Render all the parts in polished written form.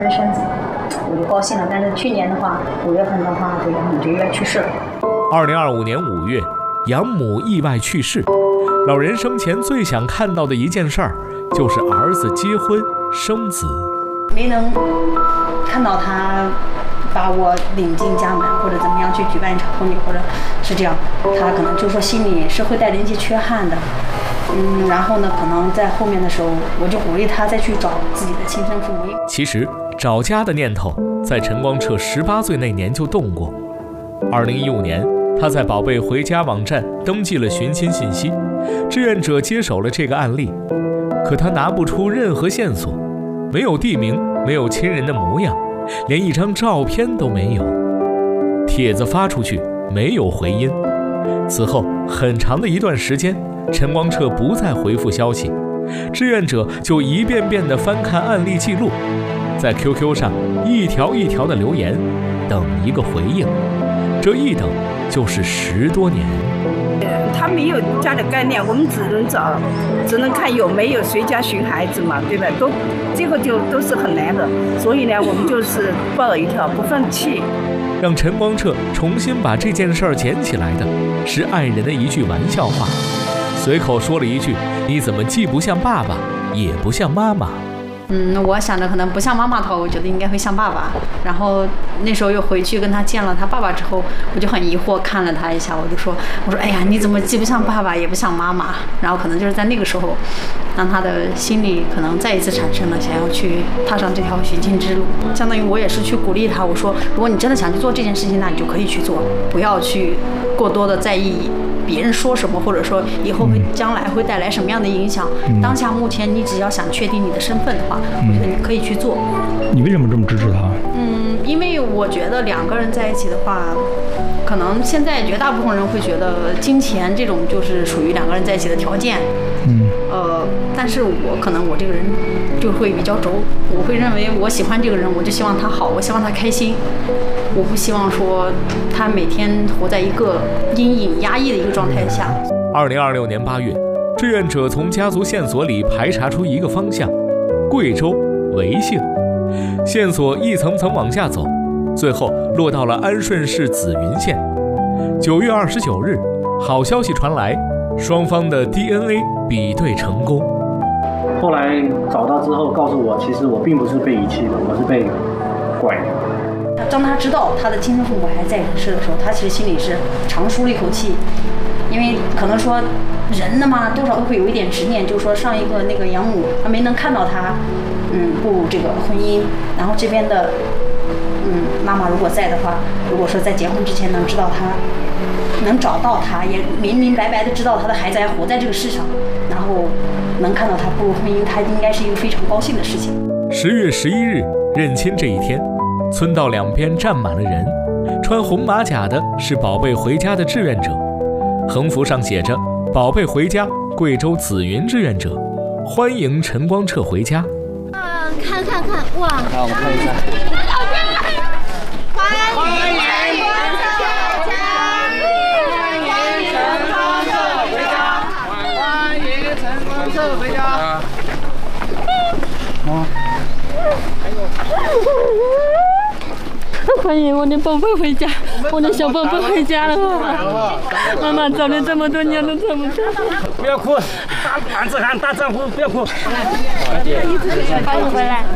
生子，我就高兴了。但是去年的话，5月份的话，这养母就意外去世了。 2025年5月，养母意外去世。老人生前最想看到的一件事儿，就是儿子结婚生子。 没能看到他把我领进家门，或者怎么样去举办一场婚礼，或者是这样，他可能就说心里是会带着一些缺憾的。然后呢，可能在后面的时候，我就鼓励他再去找自己的亲生父母。 其实找家的念头在陈光彻18岁那年就动过。2015年，他在宝贝回家网站登记了寻亲信息，志愿者接手了这个案例，可他拿不出任何线索，没有地名，没有亲人的模样，连一张照片都没有。帖子发出去没有回音，此后很长的一段时间，陈光彻不再回复消息，志愿者就一遍遍地翻看案例记录，在 QQ 上一条一条的留言，等一个回应。这一等就是10多年。 他没有家的概念，我们只能看有没有谁家寻孩子嘛，对吧？这个就都是很难的，所以呢，我们就是抱一条不放弃。 让陈光彻重新把这件事儿捡起来的是爱人的一句玩笑话，随口说了一句：“你怎么既不像爸爸，也不像妈妈？” 我想着可能不像妈妈的话，我觉得应该会像爸爸。然后那时候又回去跟他见了他爸爸之后，我就很疑惑看了他一下，我说哎呀，你怎么既不像爸爸也不像妈妈？然后可能就是在那个时候，让他的心里可能再一次产生了想要去踏上这条寻亲之路。相当于我也是去鼓励他，我说如果你真的想去做这件事情，那你就可以去做，不要去过多的在意别人说什么，或者说以后将来会带来什么样的影响。当下目前你只要想确定你的身份的话，我觉得你可以去做。 你为什么这么支持他？ 因为我觉得2个人在一起的话，可能现在绝大部分人会觉得金钱这种就是属于2个人在一起的条件。但是我这个人就会比较轴，我会认为我喜欢这个人，我就希望他好，我希望他开心，我不希望说他每天活在一个阴影压抑的一个状态下。 2026年8月，志愿者从家族线索里排查出一个方向：贵州维姓。线索一层层往下走，最后落到了安顺市紫云县。9月29日，好消息传来，双方的 DNA 比对成功。 后来找到之后告诉我，其实我并不是被遗弃的，我是被拐的。 当他知道他的亲生父母还在人世的时候，他其实心里是长舒了一口气，因为可能说人的嘛，多少都会有一点执念，就是说上一个那个养母他没能看到他步入这个婚姻，然后这边的妈妈如果在的话，如果说在结婚之前能知道他，能找到他，也明明白白的知道他的孩子还活在这个世上，然后能看到他步入婚姻，他应该是一个非常高兴的事情。 10月11日认亲这一天，村道两边站满了人，穿红马甲的是宝贝回家的志愿者，横幅上写着“宝贝回家，贵州紫云志愿者，欢迎陈光彻回家”。 看，哇！ 来，我们看一下。 欢迎陈光彻回家。 欢迎我的宝贝回家，我的小宝贝回家了。妈妈找了这么多年都找不着。 不要哭，大男子汉大丈夫，不要哭。 欢迎回来。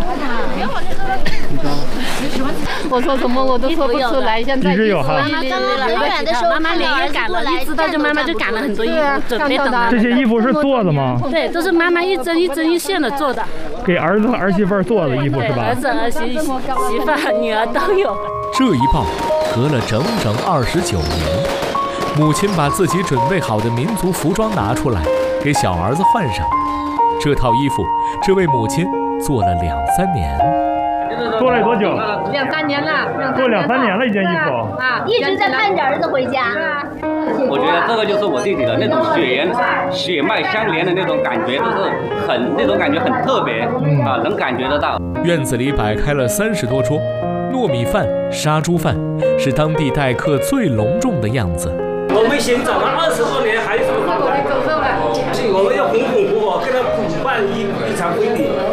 我说什么我都说不出来，现在一直有哈。 妈妈刚刚很远的时候，妈妈脸也赶了，一知道就妈妈就赶了很多衣服，准备等她。 这些衣服是做的吗？ 对，都是妈妈一针一线的做的。 给儿子儿媳妇做的衣服是吧？ 儿子儿媳妇女儿都有。 这一抱隔了整整29年，母亲把自己准备好的民族服装拿出来给小儿子换上。这套衣服，这位母亲做了2-3年。 做了多久 ？2-3年了。 做2-3年了一件衣服啊，一直在盼着儿子回家。 我觉得这个就是我弟弟的那种血脉相连的那种感觉，就是那种感觉很特别能感觉得到。 院子里摆开了30多桌，糯米饭、杀猪饭是当地待客最隆重的样子。 我们寻找了20多年，还是我们要红红火火跟他补办一场婚礼。